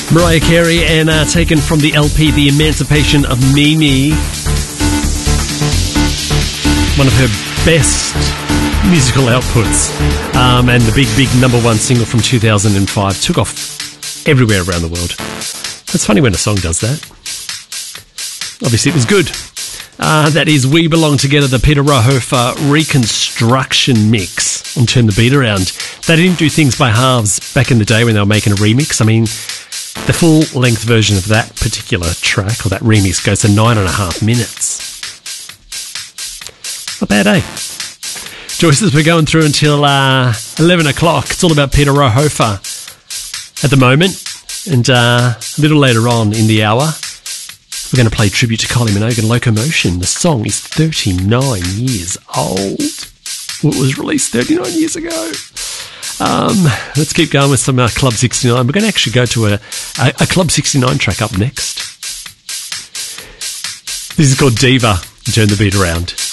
Mariah Carey, and taken from the LP The Emancipation of Mimi. One of her best musical outputs. And the big number one single from 2005. Took off everywhere around the world. It's funny when a song does that. Obviously it was good. That is We Belong Together, the Peter Rahofer reconstruction mix on Turn the Beat Around. They didn't do things by halves back in the day when they were making a remix. I mean, the full-length version of that particular track, or that remix, goes to 9.5 minutes. Not bad, eh? Joyce, as we're going through until 11 o'clock, it's all about Peter Rahofer at the moment. And a little later on in the hour, we're going to play tribute to Kylie Minogue and Locomotion. The song is 39 years old. Well, it was released 39 years ago. Let's keep going with some Club 69. We're going to actually go to a Club 69 track up next. This is called Diva. Turn the Beat Around.